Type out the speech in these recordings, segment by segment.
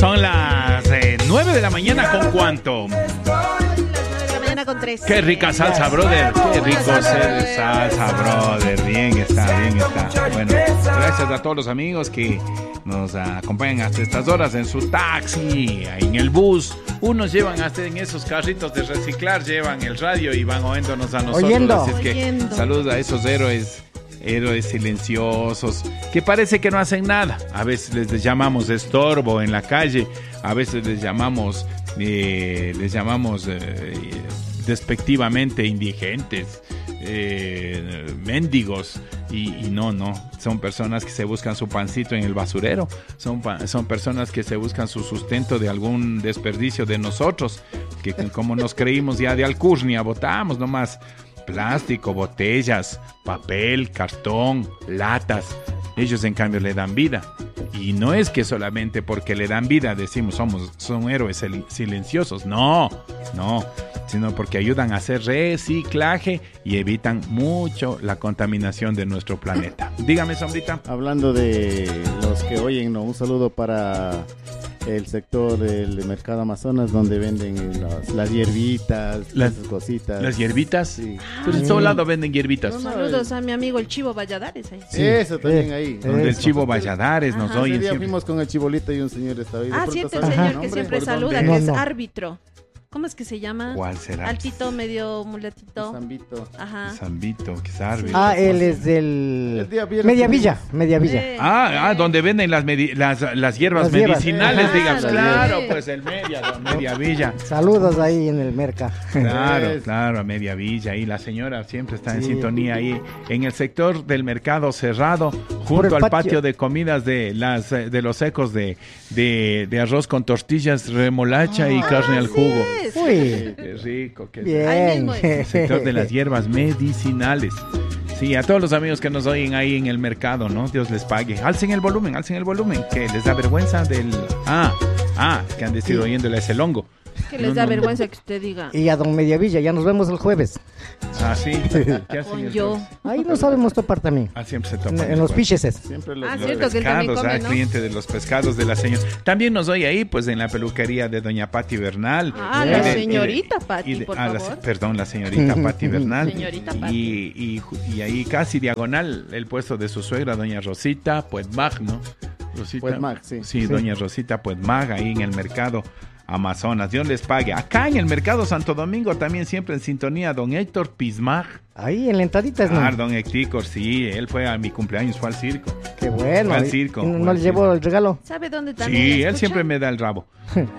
Son las 9 de la mañana con ¿cuánto? Con 3. Qué rica salsa, brother. Qué rico ser salsa, brother. Bien está, bien está. Bueno, gracias a todos los amigos que nos acompañan hasta estas horas en su taxi, en el bus. Unos llevan hasta en esos carritos de reciclar, llevan el radio y van oyéndonos a nosotros. Así es que saludos a esos héroes silenciosos que parece que no hacen nada. A veces les llamamos estorbo en la calle, a veces les llamamos despectivamente indigentes, mendigos, y no, son personas que se buscan su pancito en el basurero, son personas que se buscan su sustento de algún desperdicio de nosotros, que como nos creímos ya de alcurnia, botamos nomás plástico, botellas, papel, cartón, latas. Ellos en cambio le dan vida. Y no es que solamente porque le dan vida decimos son héroes silenciosos. No, sino porque ayudan a hacer reciclaje y evitan mucho la contaminación de nuestro planeta. Dígame, Sombrita. Hablando de los que oyen, un saludo para el sector del mercado Amazonas, donde venden las hierbitas, las cositas. ¿Las hierbitas? Sí. Pues en todo lado venden hierbitas. Saludos a mi amigo el Chivo Valladares ahí. Sí, eso también ahí. Donde el Chivo Valladares nos oye. Ese día fuimos con el Chibolito y un señor estaba ahí. Cierto, el señor que siempre saluda, que es árbitro. ¿Cómo es que se llama? ¿Cuál será? Altito, medio muletito. Zambito. Ajá. Zambito, que es árbitro. Él es del Media Villa. Donde venden las hierbas medicinales, digamos. Claro, pues el Media Villa. Saludos ahí en el mercado. Claro, a Media Villa. Y la señora siempre está en sintonía ahí. En el sector del mercado cerrado, junto al patio de comidas de los ecos de arroz con tortillas, remolacha y carne al jugo. Uy, qué rico, qué bien. El sector de las hierbas medicinales. Sí, a todos los amigos que nos oyen ahí en el mercado, ¿no? Dios les pague. Alcen el volumen, que les da vergüenza del... que han decidido oyéndole ese longo. Que les da vergüenza que usted diga. Y a don Mediavilla, ya nos vemos el jueves. Sí. ¿Qué hacen yo? Ahí no sabemos topar también. Siempre se topan. En los picheses. Siempre los cierto, pescados, que él también come, ¿no? Cliente de los pescados de la señora. También nos oye ahí, pues, en la peluquería de doña Pati Bernal. La señorita Pati, por favor. Perdón, la señorita Pati Bernal. Señorita Pati. Y ahí casi diagonal, el puesto de su suegra, doña Rosita Puetmag, ¿no? Puetmag, sí. Sí, doña Rosita Puetmag, ahí en el mercado Amazonas. Dios les pague. Acá en el mercado Santo Domingo también siempre en sintonía don Héctor Pismag. Ahí en la entradita, ¿no? Don Héctor, sí, él fue a mi cumpleaños, fue al circo. Qué bueno. Fue al circo. ¿No le llevó el regalo? ¿Sabe dónde también? Sí, él siempre me da el rabo.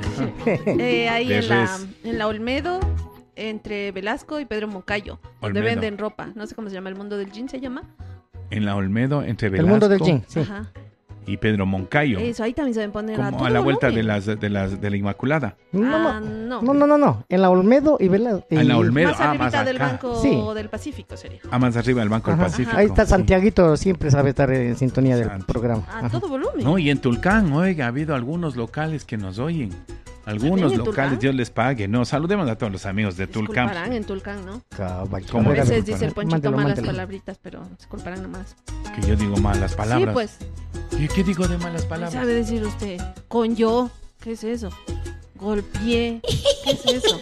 Ahí en la Olmedo, entre Velasco y Pedro Moncayo, donde venden ropa. No sé cómo se llama, el mundo del jean se llama. En la Olmedo, entre Velasco. El mundo del jean, sí. Ajá. Y Pedro Moncayo. Eso, ahí también se deben poner como a la vuelta de la Inmaculada. No. En la Olmedo y Velasco. En la Olmedo, más arribita del Banco del Pacífico sería. Más arriba del Banco del Pacífico. Ahí está Santiaguito, siempre sabe estar en sintonía del programa. Todo volumen. No, y en Tulcán, oiga, ha habido algunos locales que nos oyen. Algunos locales, Dios les pague. No, saludemos a todos los amigos de Tulcán. Se culparán en Tulcán, ¿no? Como a veces dice el Ponchito malas palabritas, pero se culparán nomás. Que yo digo malas palabras. Sí, pues. ¿Y qué digo de malas palabras? ¿Sabe decir usted? Con yo. ¿Qué es eso? Golpeé. ¿Qué es eso?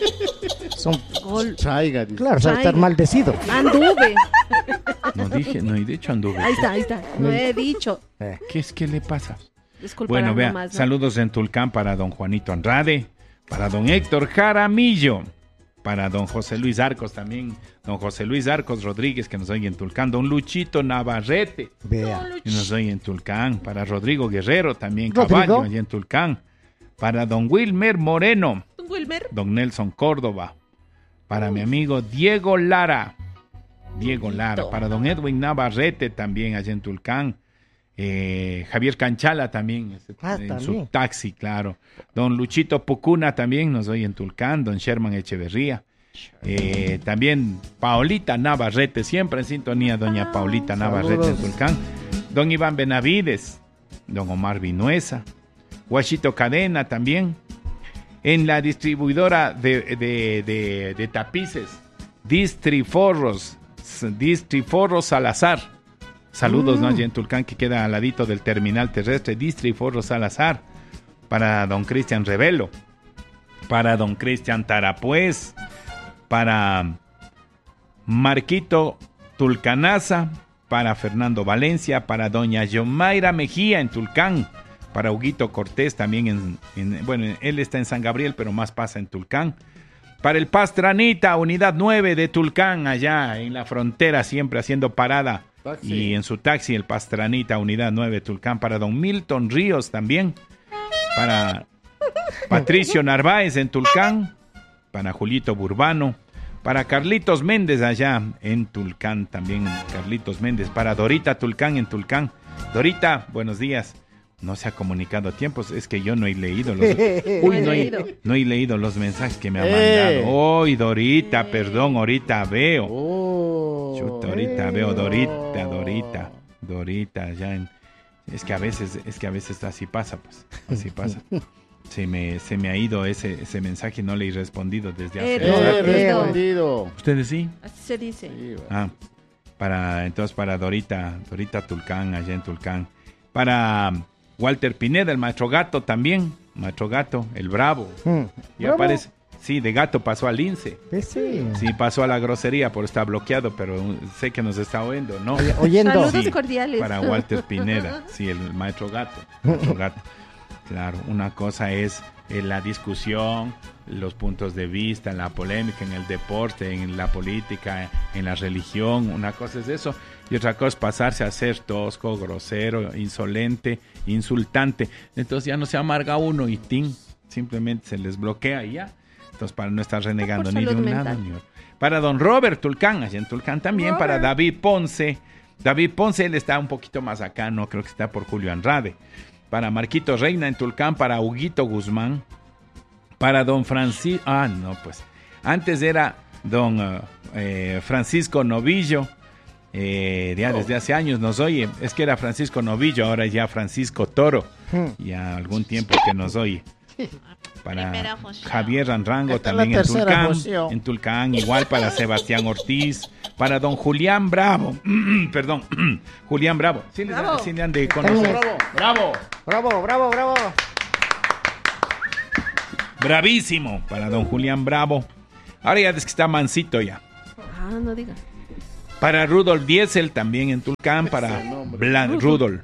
Traiga. Claro, sabe estar maldecido. Anduve. No dije, no he dicho anduve. Ahí está. No he dicho. ¿Qué le pasa? Bueno, vea, nomás, ¿no? Saludos en Tulcán para don Juanito Andrade, para don Héctor Jaramillo, para don José Luis Arcos también, don José Luis Arcos Rodríguez, que nos oye en Tulcán, don Luchito Navarrete, que nos oye en Tulcán, para Rodrigo Guerrero también, Caballo, allá en Tulcán, para don Wilmer Moreno, don Nelson Córdoba, para mi amigo Diego Lara, para don Edwin Navarrete también allá en Tulcán, Javier Canchala también en su taxi, claro. Don Luchito Pucuna también nos oye en Tulcán, don Sherman Echeverría, también Paulita Navarrete, siempre en sintonía doña Paulita Navarrete en Tulcán, don Iván Benavides, don Omar Vinuesa, Guachito Cadena también, en la distribuidora de tapices Distriforros Salazar. Saludos, ¿no? Allí en Tulcán, que queda al ladito del terminal terrestre, Distriforro Salazar. para don Cristian Revelo, para don Cristian Tarapuez, para Marquito Tulcanaza, para Fernando Valencia, para doña Yomaira Mejía en Tulcán, para Huguito Cortés también bueno, él está en San Gabriel, pero más pasa en Tulcán. Para el Pastranita, unidad 9 de Tulcán, allá en la frontera, siempre haciendo parada. Taxi. Y en su taxi, el Pastranita, unidad 9 de Tulcán. Para don Milton Ríos también. Para Patricio Narváez en Tulcán. Para Julito Burbano. Para Carlitos Méndez allá en Tulcán también. Carlitos Méndez. Para Dorita Tulcán en Tulcán. Dorita, buenos días. No se ha comunicado a tiempos, es que yo no he leído los... Uy, no he leído los mensajes que me ha mandado. Uy, Dorita, perdón, ahorita veo. Chuta, ahorita veo, Dorita, ya en... Es que a veces así pasa, pues, así pasa. Se me ha ido ese mensaje y no le he respondido desde hace... No he respondido. ¿Ustedes sí? Así se dice. Sí, bueno. Para Dorita Tulcán, allá en Tulcán. Para... Walter Pineda, el Maestro Gato también. Maestro Gato, el Bravo. Ya aparece. Sí, de gato pasó al lince. Sí, pasó a la grosería por estar bloqueado, pero sé que nos está oyendo, ¿no? Oyendo. Saludos cordiales. Para Walter Pineda, sí, el Maestro Gato. Maestro Gato. Claro, una cosa es la discusión, los puntos de vista, la polémica en el deporte, en la política, en la religión. Una cosa es eso. Y otra cosa es pasarse a ser tosco, grosero, insolente, insultante. Entonces ya no se amarga uno y simplemente se les bloquea y ya. Entonces para no estar renegando ni de un lado ni otro. Para don Robert Tulcán, allá en Tulcán también. Robert. Para David Ponce. David Ponce, él está un poquito más acá, no creo que está por Julio Andrade. Para Marquito Reina en Tulcán, para Huguito Guzmán. Para don Francisco... Antes era don Francisco Novillo. Ya desde hace años nos oye. Es que era Francisco Novillo, ahora ya Francisco Toro. Ya algún tiempo que nos oye. Para Javier Ranrango también en Tulcán, igual para Sebastián Ortiz, para don Julián Bravo, perdón, Julián Bravo. Sí le han de conocer. Bravo. Bravísimo para don Julián Bravo. Ahora ya es que está mansito ya. No diga. Para Rudolf Diesel también en Tulcán, para Rudolf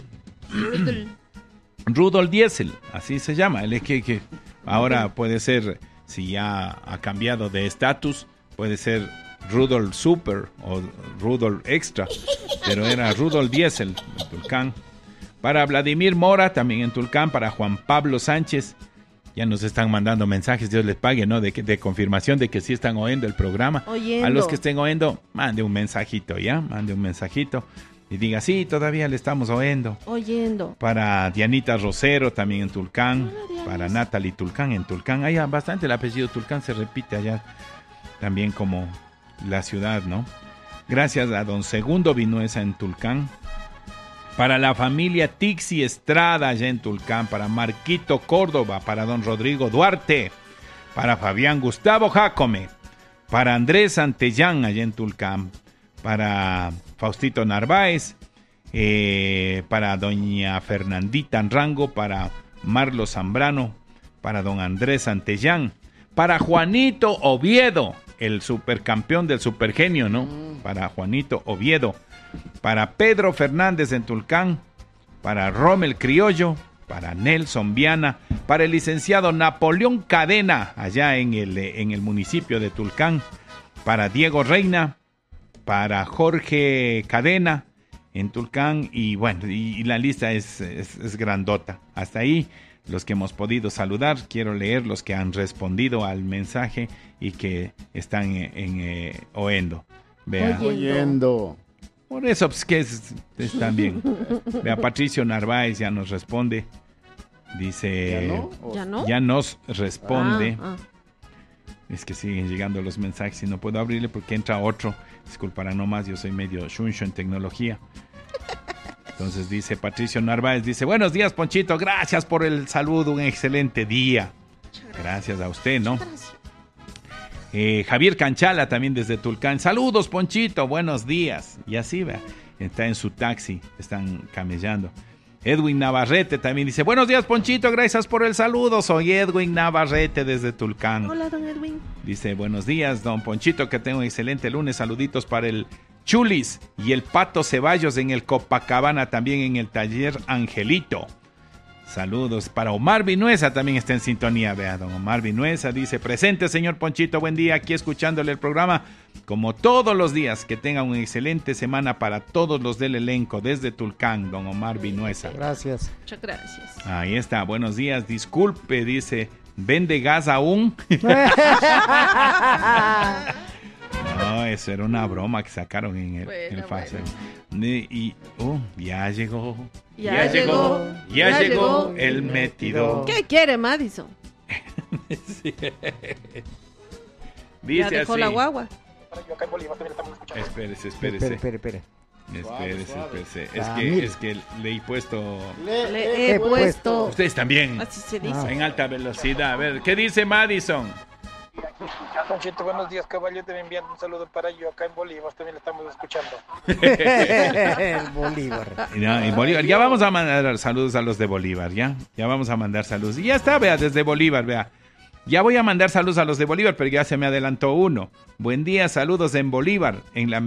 Diesel, así se llama. El que ahora puede ser, si ya ha cambiado de estatus, puede ser Rudolf Super o Rudolf Extra, pero era Rudolf Diesel en Tulcán. Para Vladimir Mora también en Tulcán, para Juan Pablo Sánchez. Ya nos están mandando mensajes, Dios les pague, ¿no? De confirmación de que sí están oyendo el programa. Oyendo. A los que estén oyendo, mande un mensajito, y diga, sí, todavía le estamos oyendo. Para Dianita Rosero también en Tulcán. Para Natalie Tulcán en Tulcán. Hay bastante, el apellido Tulcán se repite allá también como la ciudad, ¿no? Gracias a don Segundo Vinuesa en Tulcán. Para la familia Tixi Estrada allá en Tulcán. Para Marquito Córdoba. Para don Rodrigo Duarte. Para Fabián Gustavo Jacome. Para Andrés Antellán allá en Tulcán. Para Faustito Narváez, para doña Fernandita Rango, para Marlo Zambrano, para don Andrés Antellán, para Juanito Oviedo, el supercampeón del Supergenio, ¿no? Para Juanito Oviedo, para Pedro Fernández en Tulcán, para Rommel Criollo, para Nelson Viana, para el licenciado Napoleón Cadena, allá en el municipio de Tulcán, para Diego Reina, para Jorge Cadena en Tulcán, y bueno, y la lista es grandota. Hasta ahí los que hemos podido saludar. Quiero leer los que han respondido al mensaje y que están oyendo. Oyendo. Por eso, pues que están bien. Vea, Patricio Narváez ya nos responde. Dice... ¿Ya no? Ya nos responde. Es que siguen llegando los mensajes y no puedo abrirle porque entra otro. Disculparán nomás, yo soy medio chuncho en tecnología. Entonces dice Patricio Narváez, dice, buenos días, Ponchito, gracias por el saludo, un excelente día. Gracias a usted, ¿no? Javier Canchala también desde Tulcán, saludos, Ponchito, buenos días. Y así, vea, está en su taxi, están camellando. Edwin Navarrete también dice, buenos días, Ponchito, gracias por el saludo. Soy Edwin Navarrete desde Tulcán. Hola, don Edwin. Dice, buenos días, don Ponchito, que tengo un excelente lunes. Saluditos para el Chulis y el Pato Ceballos en el Copacabana, también en el taller Angelito. Saludos para Omar Vinuesa, también está en sintonía. Vea, don Omar Vinuesa dice, presente, señor Ponchito, buen día, aquí escuchándole el programa, como todos los días. Que tenga una excelente semana para todos los del elenco, desde Tulcán, don Omar Vinuesa. Gracias. Muchas gracias. Ahí está, buenos días, disculpe, dice, ¿vende gas aún? No, eso era una broma que sacaron en el Facebook. Y ya llegó. Ya llegó el metido. ¿Qué quiere Madison? Sí. Dice ya dejó así. La guagua. Espérese. Espere. Espérese. Es que le he puesto. Le he puesto. Ustedes también. Así se dice. En alta velocidad. A ver, ¿qué dice Madison? Ponchito, buenos días, caballo. Te envían un saludo para yo acá en Bolívar. También le estamos escuchando. El Bolívar. En Bolívar. Ya vamos a mandar saludos a los de Bolívar. Ya vamos a mandar saludos. Y ya está, vea, desde Bolívar, vea. Ya voy a mandar saludos a los de Bolívar, pero ya se me adelantó uno. Buen día, saludos en Bolívar, en la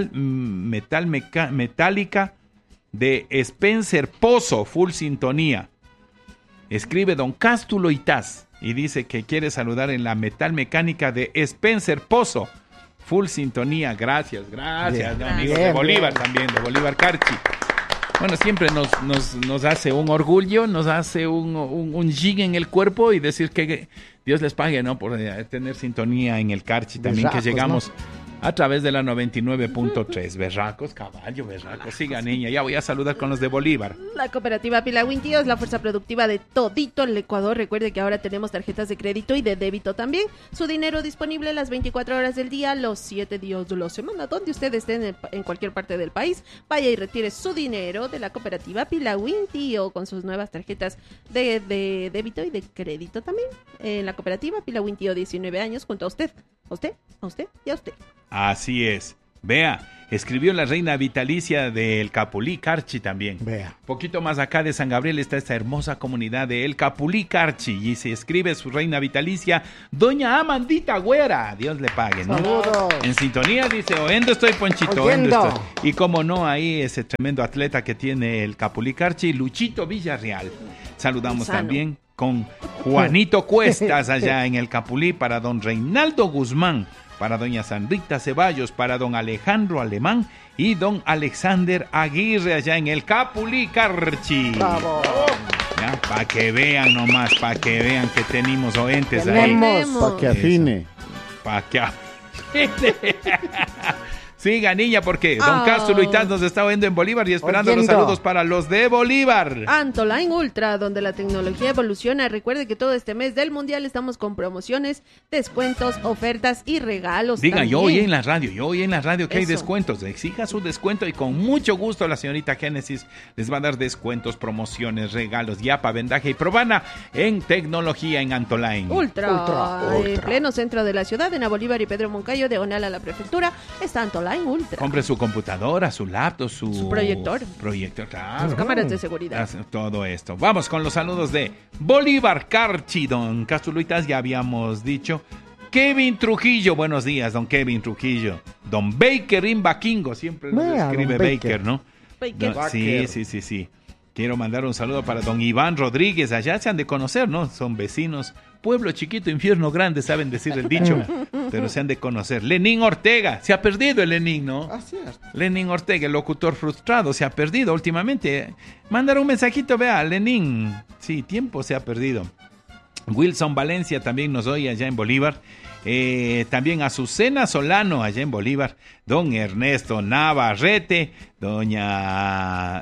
metálica de Spencer Pozo, full sintonía. Escribe don Cástulo Itaz y dice que quiere saludar en la metal mecánica de Spencer Pozo, full sintonía. Gracias, Bien, amigos de Bolívar también, de Bolívar Carchi. Bueno, siempre nos hace un orgullo, nos hace un jig en el cuerpo y decir que Dios les pague, ¿no? Por tener sintonía en el Carchi también, Berracos, que llegamos, ¿no? A través de la 99.3. Berracos, caballo, berracos. Siga, niña, ya voy a saludar con los de Bolívar. La cooperativa Pilagüín Tío es la fuerza productiva de todito el Ecuador. Recuerde que ahora tenemos tarjetas de crédito y de débito también. Su dinero disponible las 24 horas del día, los 7 días de la semana. Donde usted esté en cualquier parte del país, vaya y retire su dinero de la cooperativa Pilagüín Tío con sus nuevas tarjetas de débito y de crédito también. En la cooperativa Pilagüín Tío, 19 años, junto a usted. A usted y a usted. Así es. Vea, escribió la reina vitalicia del Capulí Carchi también. Vea. Poquito más acá de San Gabriel está esta hermosa comunidad de El Capulí Carchi y se escribe su reina vitalicia, doña Amandita Güera. Dios le pague, ¿no? Saludos. En sintonía dice, oyendo estoy, Ponchito, oyendo estoy. Y como no, ahí ese tremendo atleta que tiene el Capulí Carchi, Luchito Villarreal. Saludamos también con Juanito Cuestas allá en el Capulí, para don Reinaldo Guzmán, para doña Sandrita Ceballos, para don Alejandro Alemán y don Alexander Aguirre allá en el Capulí Carchi. Bravo. Para que vean nomás, para que vean que tenemos oyentes Tenemos. Para que afine. Para que afine. Siga, niña, porque don Cástulo Itaz nos está oyendo en Bolívar y esperando los saludos para los de Bolívar. Antoline Ultra, donde la tecnología evoluciona. Recuerde que todo este mes del Mundial estamos con promociones, descuentos, ofertas y regalos. Diga, también. yo oí en la radio que hay Eso. descuentos. Exija su descuento y con mucho gusto la señorita Génesis les va a dar descuentos, promociones, regalos, yapa, vendaje y probana en tecnología en Antoline. Ultra. En pleno centro de la ciudad, en Bolívar y Pedro Moncayo, diagonal a la prefectura, está Antoline Ultra. Compre su computadora, su laptop, su proyector. Proyector, claro. Sus cámaras de seguridad. Todo esto. Vamos con los saludos de Bolívar Carchi, don Cástulo Itaz, ya habíamos dicho. Kevin Trujillo, buenos días, don Kevin Trujillo. Don Baker Imbaquingo, siempre nos escribe Baker, ¿no? Baker. Sí. Quiero mandar un saludo para don Iván Rodríguez, allá se han de conocer, ¿no? Son vecinos. Pueblo chiquito, infierno grande, saben decir el dicho, pero se han de conocer. Lenín Ortega, se ha perdido el Lenín, ¿no? Lenín Ortega, el locutor frustrado, se ha perdido últimamente. Mandar un mensajito, vea, Lenín. Sí, tiempo se ha perdido. Wilson Valencia también nos oye allá en Bolívar. También Azucena Solano allá en Bolívar. Don Ernesto Navarrete, doña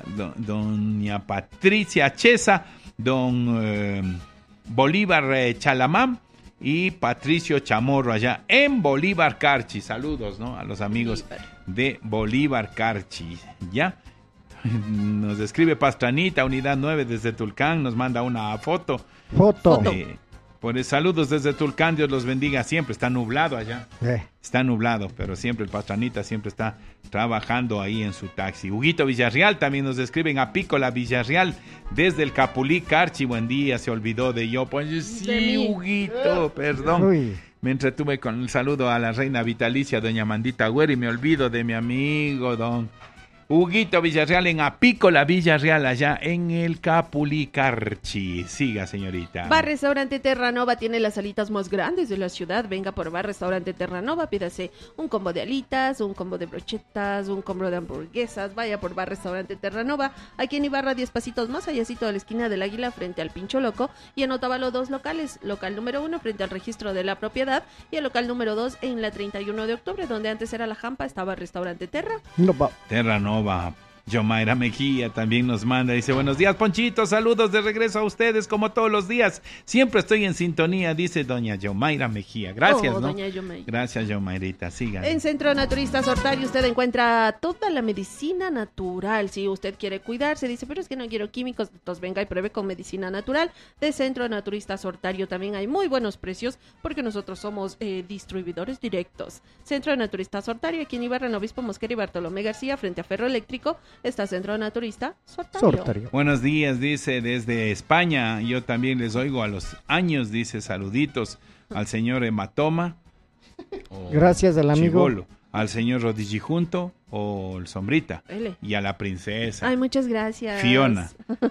Patricia Chesa, don Bolívar Chalamán y Patricio Chamorro allá en Bolívar Carchi. Saludos, ¿no? A los amigos de Bolívar Carchi. ¿Ya? Nos escribe Pastranita, unidad 9 desde Tulcán, nos manda una foto. Saludos desde Tulcán, Dios los bendiga siempre. Está nublado allá. Está nublado, pero siempre el Pastranita siempre está trabajando ahí en su taxi. Huguito Villarreal también nos escriben, Apícola Villarreal desde el Capulí, Carchi. Buen día, se olvidó de yo. Pues sí, Huguito, perdón. Uy. Me entretuve con el saludo a la reina vitalicia, doña Mandita Güera, y me olvido de mi amigo, don Huguito Villarreal en Apícola Villarreal, allá en el Capulicarchi. Siga, señorita. Bar Restaurante Terranova tiene las alitas más grandes de la ciudad. Venga por Bar Restaurante Terranova, pídase un combo de alitas, un combo de brochetas, un combo de hamburguesas. Vaya por Bar Restaurante Terranova, aquí en Ibarra, 10 pasitos más allácito de la esquina del Águila, frente al Pincho Loco. Y en Otavalo, 2 locales. Local número 1 frente al registro de la propiedad, y el local número 2 en la 31 de octubre, donde antes era la Jampa, estaba Restaurante Terra. Terranova. Yomaira Mejía también nos manda, dice, buenos días, Ponchito, saludos de regreso a ustedes como todos los días, siempre estoy en sintonía, dice doña Yomaira Mejía. Gracias, ¿no? Doña Yomaira. Gracias, Yomairita, sigan. En Centro Naturista Sortario usted encuentra toda la medicina natural. Si usted quiere cuidarse, dice, pero es que no quiero químicos, entonces venga y pruebe con medicina natural de Centro Naturista Sortario. También hay muy buenos precios porque nosotros somos distribuidores directos. Centro Naturista Sortario, aquí en Ibarra, en Obispo Mosquera y Bartolomé García, frente a Ferro Eléctrico, está Centro Naturista Sortario. Buenos días, dice, desde España. Yo también les oigo a los años, dice, saluditos al señor Hematoma. Gracias al amigo. Chibolo, al señor Rodillijunto o el Sombrita. Y a la princesa. Ay, muchas gracias. Fiona.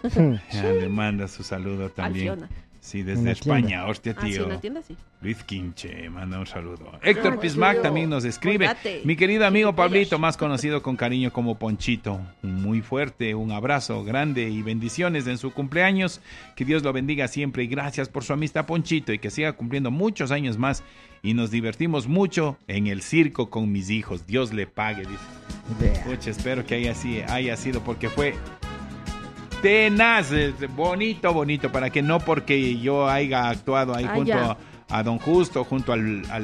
Le manda su saludo también. Al Fiona. Sí, desde España, hostia, tío. Sí, en la tienda, sí. Luis Quinche, manda un saludo. Héctor Pismac también nos escribe. Mi querido amigo Pablito, más conocido con cariño como Ponchito. Muy fuerte, un abrazo grande y bendiciones en su cumpleaños. Que Dios lo bendiga siempre y gracias por su amistad, Ponchito, y que siga cumpliendo muchos años más. Y nos divertimos mucho en el circo con mis hijos. Dios le pague, dice. Pucha, espero que haya sido porque fue tenaz, bonito, para que no porque yo haya actuado ahí junto a Don Justo, junto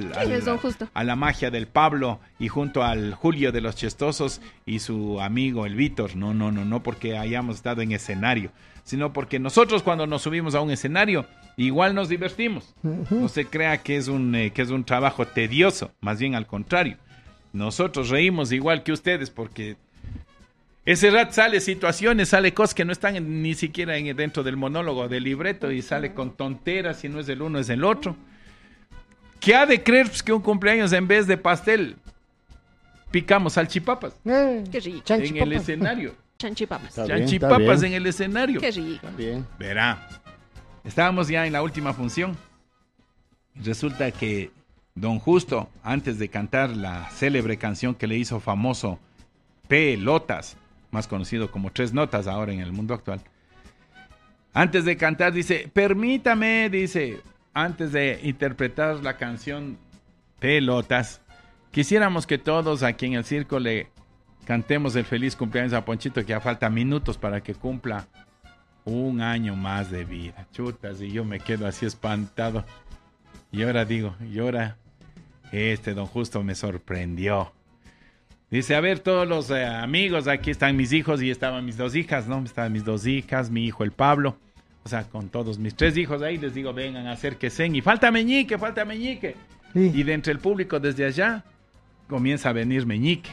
a la magia del Pablo y junto al Julio de los Chistosos y su amigo el Víctor, no porque hayamos estado en escenario, sino porque nosotros cuando nos subimos a un escenario igual nos divertimos. No se crea que es un trabajo tedioso, más bien al contrario, nosotros reímos igual que ustedes porque ese rato sale situaciones, sale cosas que no están ni siquiera dentro del monólogo del libreto y sale con tonteras, si no es el uno es el otro. ¿Qué ha de creer que un cumpleaños en vez de pastel picamos salchipapas? Qué rico. En el escenario. Chanchipapas. Chanchipapas en el escenario. Qué rico. Bien. Verá, estábamos ya en la última función. Resulta que Don Justo, antes de cantar la célebre canción que le hizo famoso Pelotas, más conocido como Tres Notas ahora en el mundo actual. Antes de cantar, dice, permítame, dice, antes de interpretar la canción Pelotas, quisiéramos que todos aquí en el circo le cantemos el feliz cumpleaños a Ponchito, que ya falta minutos para que cumpla un año más de vida. Chutas, y yo me quedo así espantado. Y ahora digo, Don Justo me sorprendió. Dice, a ver, todos los amigos, aquí están mis hijos y estaban mis 2 hijas, ¿no? Estaban mis 2 hijas, mi hijo el Pablo, o sea, con todos mis 3 hijos ahí, les digo, vengan, acérquense, y falta Meñique. Sí. Y de entre el público desde allá, comienza a venir Meñique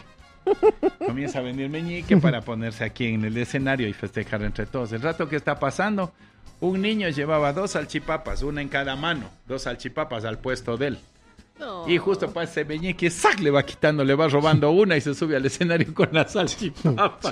para ponerse aquí en el escenario y festejar entre todos. El rato que está pasando, un niño llevaba 2 salchipapas, una en cada mano, 2 salchipapas al puesto de él. No. Y justo para ese Meñique, ¡sac! Le va quitando, le va robando una y se sube al escenario con la salchipapa.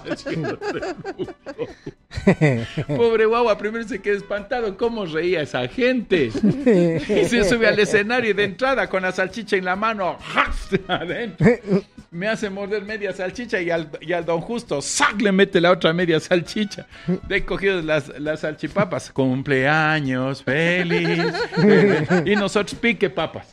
Pobre guagua, primero se queda espantado, ¿cómo reía esa gente? Y se sube al escenario y de entrada con la salchicha en la mano, adentro. Me hace morder media salchicha y al Don Justo, ¡sac! Le mete la otra media salchicha. De cogido las salchipapas. Cumpleaños feliz. Y nosotros pique papas.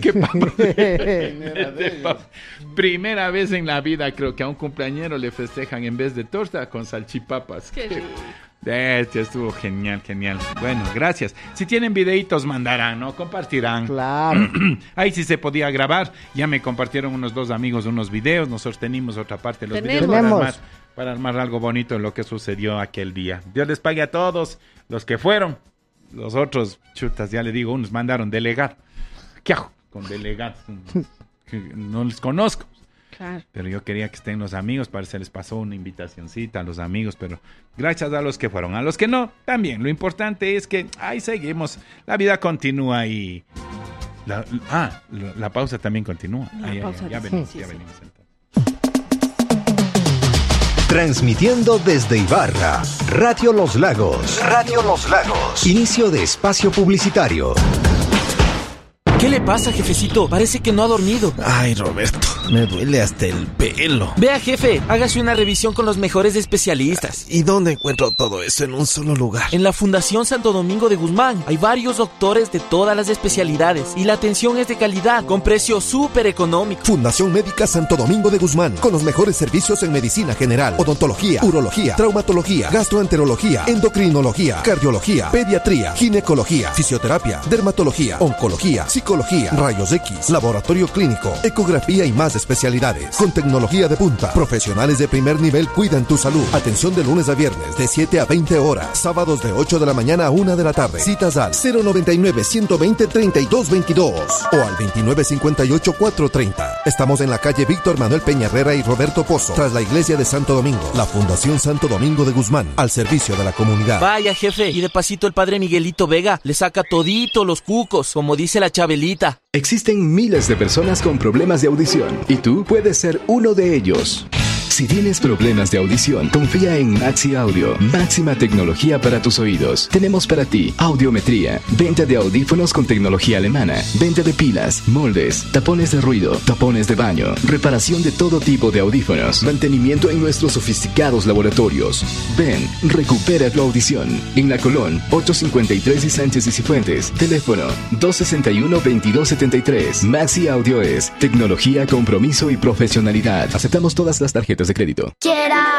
Primera vez en la vida creo que a un cumpleañero le festejan en vez de torta con salchipapas. Qué rico. Estuvo genial. Bueno, gracias. Si tienen videitos mandarán, ¿no? Compartirán. Claro. Ahí sí se podía grabar. Ya me compartieron unos 2 amigos unos videos. Nosotros tenemos otra parte de los videos para armar algo bonito en lo que sucedió aquel día. Dios les pague a todos los que fueron Los otros, chutas, ya le digo, unos mandaron delegado. ¿Qué hago con delegados? Que no les conozco. Claro. Pero yo quería que estén los amigos, parece que les pasó una invitacioncita a los amigos, pero gracias a los que fueron. A los que no, también. Lo importante es que ahí seguimos. La vida continúa y... La pausa también continúa. Ya venimos. Transmitiendo desde Ibarra, Radio Los Lagos. Radio Los Lagos. Inicio de espacio publicitario. ¿Qué le pasa, jefecito? Parece que no ha dormido. Ay, Roberto, me duele hasta el pelo. Vea, jefe, hágase una revisión con los mejores especialistas. ¿Y dónde encuentro todo eso en un solo lugar? En la Fundación Santo Domingo de Guzmán. Hay varios doctores de todas las especialidades y la atención es de calidad, con precio súper económico. Fundación Médica Santo Domingo de Guzmán, con los mejores servicios en medicina general, odontología, urología, traumatología, gastroenterología, endocrinología, cardiología, pediatría, ginecología, fisioterapia, dermatología, oncología, psicología, rayos X, laboratorio clínico, ecografía y más especialidades. Con tecnología de punta, profesionales de primer nivel cuidan tu salud. Atención de lunes a viernes de 7 a 20 horas, sábados de 8 de la mañana a 1 de la tarde. Citas al 099-120-3222 o al 2958-430. Estamos en la calle Víctor Manuel Peña Herrera y Roberto Pozo, tras la iglesia de Santo Domingo. La Fundación Santo Domingo de Guzmán, al servicio de la comunidad. Vaya, jefe, y de pasito el padre Miguelito Vega le saca todito los cucos, como dice la Chabelita. Existen miles de personas con problemas de audición y tú puedes ser uno de ellos. Si tienes problemas de audición, confía en Maxi Audio. Máxima tecnología para tus oídos. Tenemos para ti audiometría, venta de audífonos con tecnología alemana, venta de pilas, moldes, tapones de ruido, tapones de baño, reparación de todo tipo de audífonos, mantenimiento en nuestros sofisticados laboratorios. Ven, recupera tu audición. En La Colón, 853 y Sánchez y Cifuentes. Teléfono 261-2273. Maxi Audio es tecnología, compromiso y profesionalidad. Aceptamos todas las tarjetas de crédito.